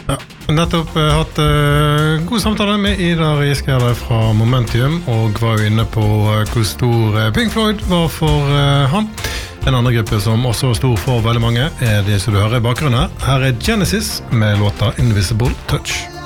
Ja, nettopp hatt god samtale med Ida Rieskjærde fra Momentium, og var jo inne på hvor stor Pink Floyd var for han. En annen gruppe som også var stor for veldig mange det som du hører i bakgrunnen. Her Genesis med låta Invisible Touch.